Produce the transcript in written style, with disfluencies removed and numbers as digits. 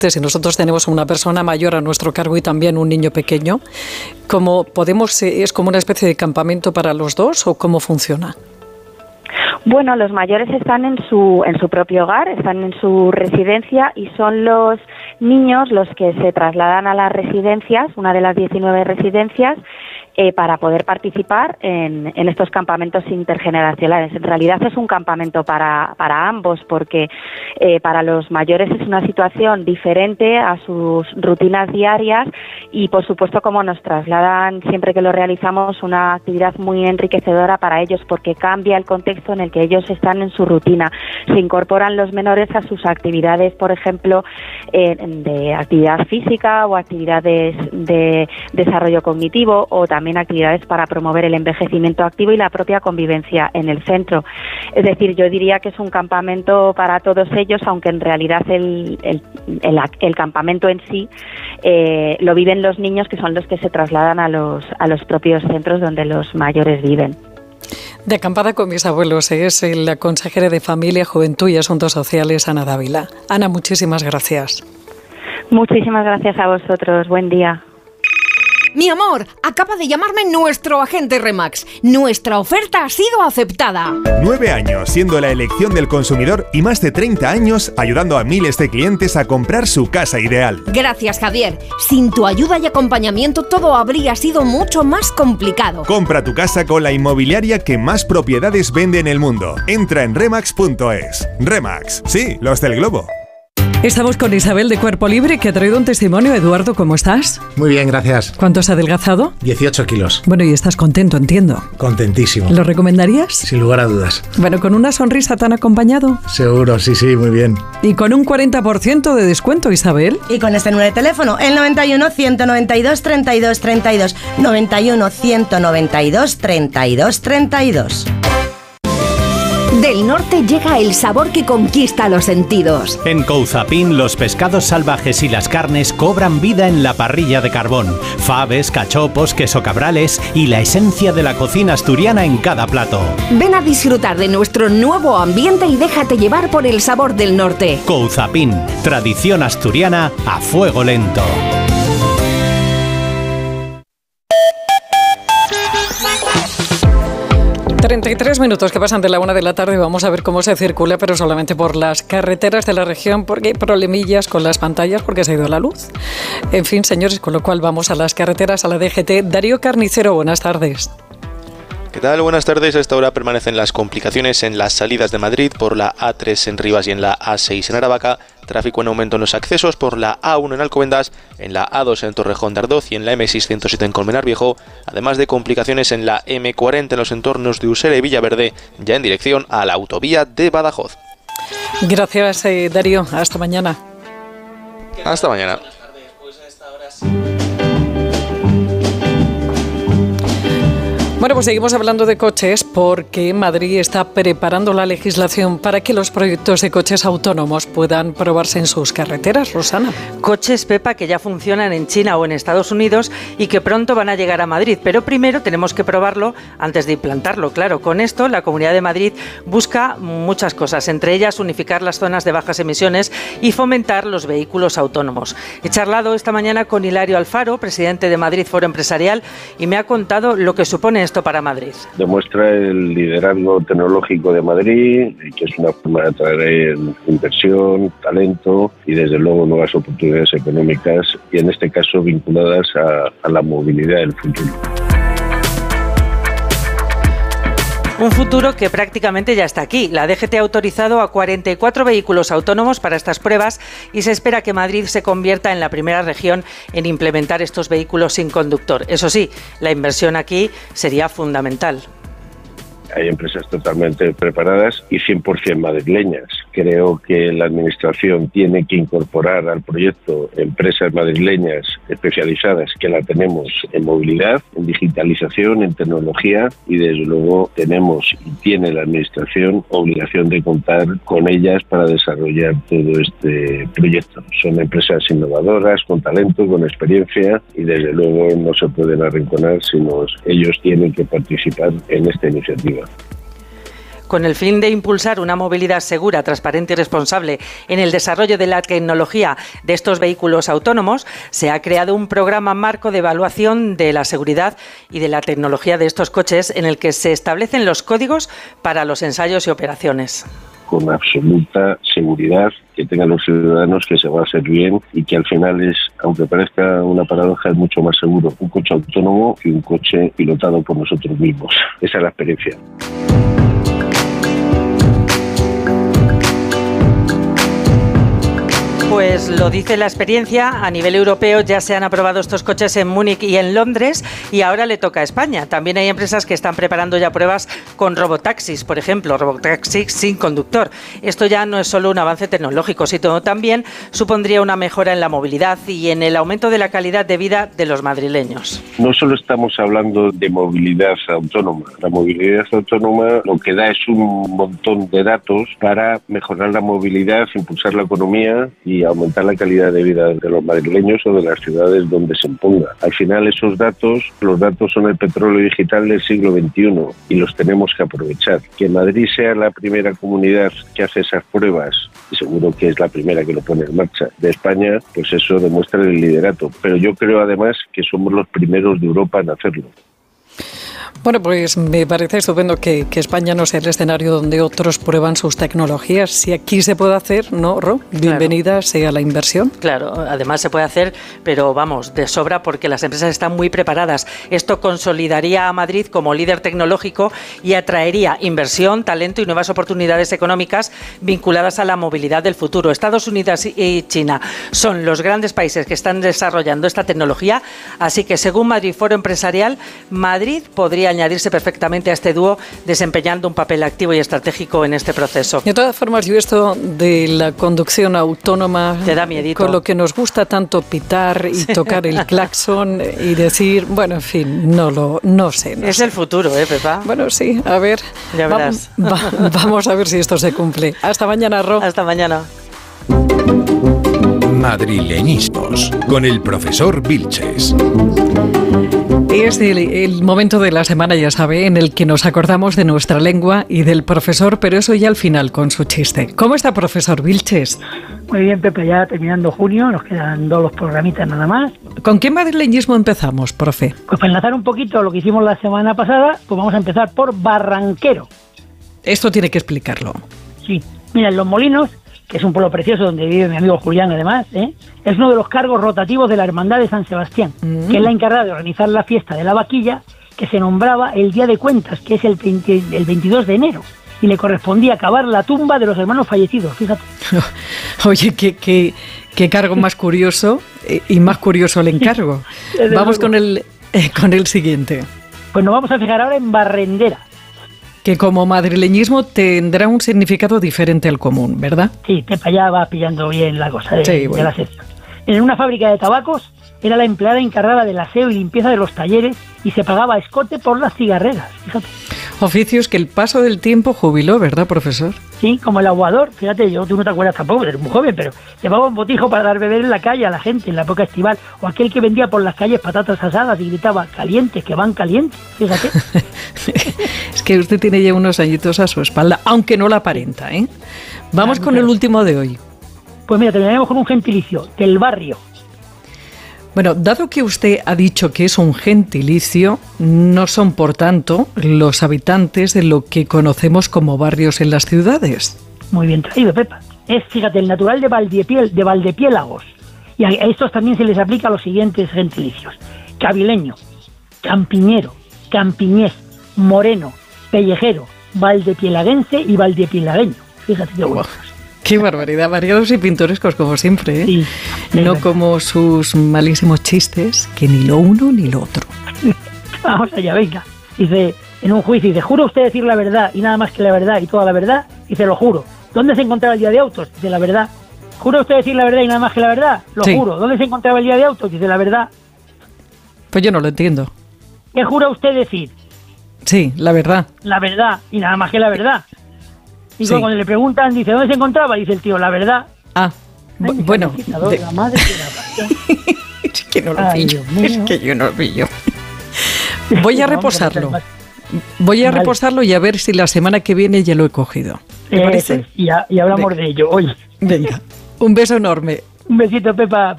si nosotros tenemos una persona mayor a nuestro cargo y también un niño pequeño, ¿es como una especie de campamento para los dos o cómo funciona? Bueno, los mayores están en su propio hogar, están en su residencia y son los niños los que se trasladan a las residencias, una de las 19 residencias, para poder participar en estos campamentos intergeneracionales. En realidad es un campamento para ambos, porque para los mayores es una situación diferente a sus rutinas diarias y, por supuesto, como nos trasladan siempre que lo realizamos, una actividad muy enriquecedora para ellos, porque cambia el contexto en el que ellos están en su rutina. Se incorporan los menores a sus actividades, por ejemplo, de actividad física o actividades de desarrollo cognitivo, o también actividades para promover el envejecimiento activo y la propia convivencia en el centro. Es decir, yo diría que es un campamento para todos ellos, aunque en realidad el campamento en sí lo viven los niños, que son los que se trasladan a los propios centros donde los mayores viven. De acampada con mis abuelos es la consejera de Familia, Juventud y Asuntos Sociales, Ana Dávila. Ana, muchísimas gracias. Muchísimas gracias a vosotros. Buen día. Mi amor, acaba de llamarme nuestro agente Remax. Nuestra oferta ha sido aceptada. 9 años siendo la elección del consumidor y más de 30 años ayudando a miles de clientes a comprar su casa ideal. Gracias, Javier. Sin tu ayuda y acompañamiento todo habría sido mucho más complicado. Compra tu casa con la inmobiliaria que más propiedades vende en el mundo. Entra en remax.es. Remax, sí, los del globo. Estamos con Isabel de Cuerpo Libre, que ha traído un testimonio. Eduardo, ¿cómo estás? Muy bien, gracias. ¿Cuánto has adelgazado? 18 kilos. Bueno, y estás contento, entiendo. Contentísimo. ¿Lo recomendarías? Sin lugar a dudas. Bueno, ¿con una sonrisa tan acompañado? Seguro, sí, muy bien. Y con un 40% de descuento, Isabel. Y con este número de teléfono, el 91 192 32 32. 91 192 32 32. Del norte llega el sabor que conquista los sentidos. En Couzapin, los pescados salvajes y las carnes cobran vida en la parrilla de carbón. Faves, cachopos, queso cabrales y la esencia de la cocina asturiana en cada plato. Ven a disfrutar de nuestro nuevo ambiente y déjate llevar por el sabor del norte. Couzapin, tradición asturiana a fuego lento. ...33 que pasan de la 1 de la tarde... ...vamos a ver cómo se circula... ...pero solamente por las carreteras de la región... ...porque hay problemillas con las pantallas... ...porque se ha ido la luz. En fin, señores, con lo cual vamos a las carreteras... ...a la DGT. Darío Carnicero, buenas tardes. ¿Qué tal? Buenas tardes. A esta hora permanecen las complicaciones en las salidas de Madrid por la A3 en Rivas y en la A6 en Aravaca, tráfico en aumento en los accesos por la A1 en Alcobendas, en la A2 en Torrejón de Ardoz y en la M607 en Colmenar Viejo, además de complicaciones en la M40 en los entornos de Usera y Villaverde, ya en dirección a la autovía de Badajoz. Gracias, Darío. Hasta mañana. Hasta mañana. Bueno, pues seguimos hablando de coches porque Madrid está preparando la legislación para que los proyectos de coches autónomos puedan probarse en sus carreteras. Rosana. Coches, Pepa, que ya funcionan en China o en Estados Unidos y que pronto van a llegar a Madrid. Pero primero tenemos que probarlo antes de implantarlo. Claro, con esto la Comunidad de Madrid busca muchas cosas, entre ellas unificar las zonas de bajas emisiones y fomentar los vehículos autónomos. He charlado esta mañana con Hilario Alfaro, presidente de Madrid Foro Empresarial, y me ha contado lo que supone esto para Madrid. Demuestra el liderazgo tecnológico de Madrid, que es una forma de atraer inversión, talento y desde luego nuevas oportunidades económicas y en este caso vinculadas a la movilidad del futuro. Un futuro que prácticamente ya está aquí. La DGT ha autorizado a 44 vehículos autónomos para estas pruebas y se espera que Madrid se convierta en la primera región en implementar estos vehículos sin conductor. Eso sí, la inversión aquí sería fundamental. Hay empresas totalmente preparadas y 100% madrileñas. Creo que la Administración tiene que incorporar al proyecto empresas madrileñas especializadas, que la tenemos en movilidad, en digitalización, en tecnología y desde luego tenemos y tiene la Administración obligación de contar con ellas para desarrollar todo este proyecto. Son empresas innovadoras, con talento, con experiencia y desde luego no se pueden arrinconar, sino ellos tienen que participar en esta iniciativa. Con el fin de impulsar una movilidad segura, transparente y responsable en el desarrollo de la tecnología de estos vehículos autónomos, se ha creado un programa marco de evaluación de la seguridad y de la tecnología de estos coches en el que se establecen los códigos para los ensayos y operaciones. Con absoluta seguridad, que tengan los ciudadanos que se va a hacer bien y que al final es, aunque parezca una paradoja, es mucho más seguro un coche autónomo que un coche pilotado por nosotros mismos. Esa es la experiencia. Pues lo dice la experiencia, a nivel europeo ya se han aprobado estos coches en Múnich y en Londres y ahora le toca a España. También hay empresas que están preparando ya pruebas con robotaxis, por ejemplo, robotaxis sin conductor. Esto ya no es solo un avance tecnológico, sino también supondría una mejora en la movilidad y en el aumento de la calidad de vida de los madrileños. No solo estamos hablando de movilidad autónoma. La movilidad autónoma lo que da es un montón de datos para mejorar la movilidad, impulsar la economía y aumentar la calidad de vida de los madrileños o de las ciudades donde se imponga. Al final los datos son el petróleo digital del siglo XXI y los tenemos que aprovechar. Que Madrid sea la primera comunidad que hace esas pruebas, y seguro que es la primera que lo pone en marcha, de España, pues eso demuestra el liderato. Pero yo creo además que somos los primeros de Europa en hacerlo. Bueno, pues me parece estupendo que España no sea el escenario donde otros prueban sus tecnologías. Si aquí se puede hacer, ¿no, Ro? Bienvenida claro. Sea la inversión. Claro, además se puede hacer, pero vamos, de sobra porque las empresas están muy preparadas. Esto consolidaría a Madrid como líder tecnológico y atraería inversión, talento y nuevas oportunidades económicas vinculadas a la movilidad del futuro. Estados Unidos y China son los grandes países que están desarrollando esta tecnología, así que según Madrid Foro Empresarial, Madrid podría añadirse perfectamente a este dúo, desempeñando un papel activo y estratégico en este proceso. De todas formas, yo esto de la conducción autónoma, te da miedito. Con lo que nos gusta tanto pitar y tocar el claxon y decir, bueno, en fin, no sé. Es el futuro, Pepa? Bueno, sí, a ver. Ya verás. Vamos a ver si esto se cumple. Hasta mañana, Ro. Hasta mañana. Madrileñismos, con el profesor Vilches. Es el momento de la semana, ya sabe, en el que nos acordamos de nuestra lengua y del profesor, pero eso ya al final con su chiste. ¿Cómo está, profesor Vilches? Muy bien, Pepe, ya terminando junio, nos quedan 2 los programitas nada más. ¿Con qué madrileñismo empezamos, profe? Pues para enlazar un poquito lo que hicimos la semana pasada, pues vamos a empezar por barranquero. Esto tiene que explicarlo. Sí, mira, en Los Molinos, que es un pueblo precioso donde vive mi amigo Julián además, es uno de los cargos rotativos de la Hermandad de San Sebastián, que es la encargada de organizar la fiesta de la vaquilla, que se nombraba el Día de Cuentas, que es el 22 de enero, y le correspondía cavar la tumba de los hermanos fallecidos, fíjate. Oye, qué cargo más curioso, y más curioso el encargo. Vamos con el siguiente. Pues nos vamos a fijar ahora en barrendera. Que como madrileñismo tendrá un significado diferente al común, ¿verdad? Sí, Pepa, ya va pillando bien la cosa de la sección. En una fábrica de tabacos era la empleada encargada del aseo y limpieza de los talleres y se pagaba escote por las cigarreras, fíjate. Oficios que el paso del tiempo jubiló, ¿verdad, profesor? Sí, como el aguador, fíjate, tú no te acuerdas tampoco, eres muy joven, pero llevaba un botijo para dar beber en la calle a la gente en la época estival, o aquel que vendía por las calles patatas asadas y gritaba, calientes, que van calientes, fíjate. Es que usted tiene ya unos añitos a su espalda, aunque no la aparenta, ¿eh? Vamos con el último de hoy. Pues mira, terminaremos con un gentilicio, del barrio. Bueno, dado que usted ha dicho que es un gentilicio, no son, por tanto, los habitantes de lo que conocemos como barrios en las ciudades. Muy bien traído, Pepa. Es, fíjate, el natural de Valdepiélagos. Y a estos también se les aplica los siguientes gentilicios. Cavileño, campiñero, campiñés, moreno, pellejero, valdepielaguense y valdepielagueño. Fíjate qué bueno. Qué barbaridad, variados y pintorescos como siempre, ¿eh? Sí, no como sus malísimos chistes, que ni lo uno ni lo otro. Vamos allá, venga. Dice, en un juicio, dice, ¿jura usted decir la verdad y nada más que la verdad y toda la verdad? Dice, lo juro. ¿Dónde se encontraba el día de autos? Dice, la verdad. ¿Jura usted decir la verdad y nada más que la verdad? Lo juro. ¿Dónde se encontraba el día de autos? Dice, la verdad. Pues yo no lo entiendo. ¿Qué jura usde decir? Sí, la verdad. La verdad y nada más que la verdad. Y cuando le preguntan, dice, ¿dónde se encontraba? Dice el tío, la verdad. Ah, bueno. La madre que la es que no lo pillo. Es que yo no lo pillo. Voy a reposarlo. Voy a reposarlo y a ver si la semana que viene ya lo he cogido. ¿Te parece? Y hablamos de ello hoy. Venga, un beso enorme. Un besito, Pepa.